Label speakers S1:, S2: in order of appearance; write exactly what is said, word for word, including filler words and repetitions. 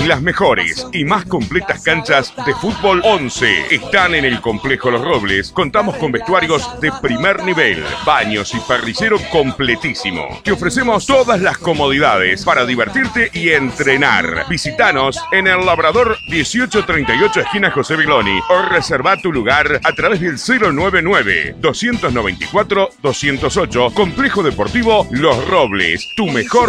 S1: Las mejores y más completas canchas de fútbol once están en el Complejo Los Robles. Contamos con vestuarios de primer nivel, baños y parrillero completísimo. Te ofrecemos todas las comodidades para divertirte y entrenar. Visítanos en el Labrador dieciocho treinta y ocho, esquina José Viloni, o reserva tu lugar a través del cero nueve nueve, dos nueve cuatro, dos cero ocho. Complejo Deportivo Los Robles, tu mejor